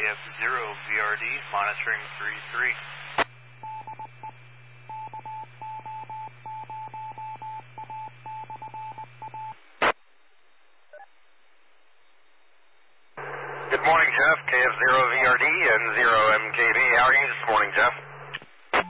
KF0VRD, monitoring 3-3. Good morning, Jeff. KF0VRD and 0MKB. How are you this morning, Jeff?